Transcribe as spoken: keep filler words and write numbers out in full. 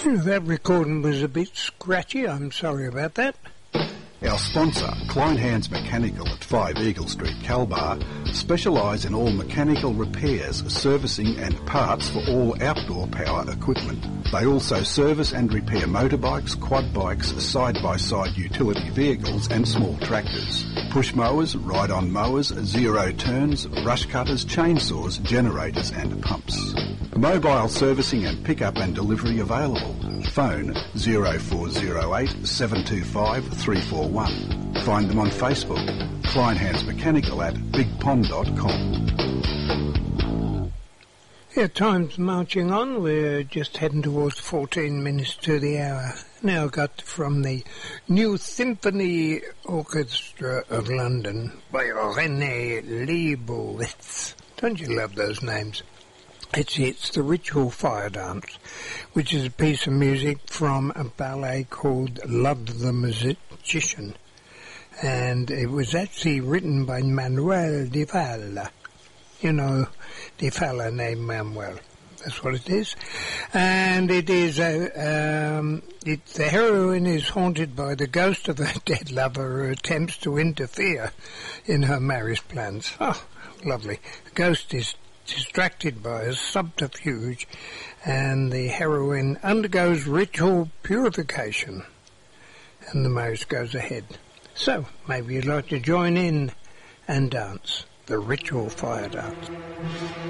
That recording was a bit scratchy. I'm sorry about that. Our sponsor, Klein Hands Mechanical at five Eagle Street, Calbar, specialise in all mechanical repairs, servicing and parts for all outdoor power equipment. They also service and repair motorbikes, quad bikes, side-by-side utility vehicles and small tractors. Push mowers, ride-on mowers, zero turns, brush cutters, chainsaws, generators and pumps. Mobile servicing and pick-up and delivery available. Phone zero four zero eight, seven two five, three four one. Find them on Facebook. Klein Hands Mechanical at big pond dot com. Yeah, time's marching on. We're just heading towards fourteen minutes to the hour. Now got from the New Symphony Orchestra of London by René Leibowitz. Don't you love those names? It's, it's the Ritual Fire Dance, which is a piece of music from a ballet called Love the Magician. And it was actually written by Manuel de Falla. You know, de Falla named Manuel. That's what it is. And it is a, um, it, the heroine is haunted by the ghost of her dead lover who attempts to interfere in her marriage plans. Oh, lovely. The ghost is distracted by a subterfuge, and the heroine undergoes ritual purification, and the marriage goes ahead. So, maybe you'd like to join in and dance the Ritual Fire Dance.